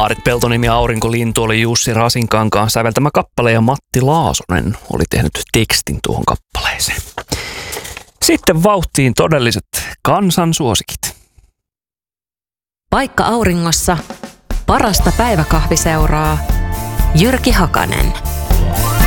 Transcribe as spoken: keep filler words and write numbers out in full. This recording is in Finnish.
Maarit Peltonimi ja Aurinkolintu oli Jussi Rasinkankaan säveltämä kappale ja Matti Laasonen oli tehnyt tekstin tuohon kappaleeseen. Sitten vauhtiin todelliset kansansuosikit. Paikka auringossa, parasta päiväkahviseuraa, Jyrki Hakanen.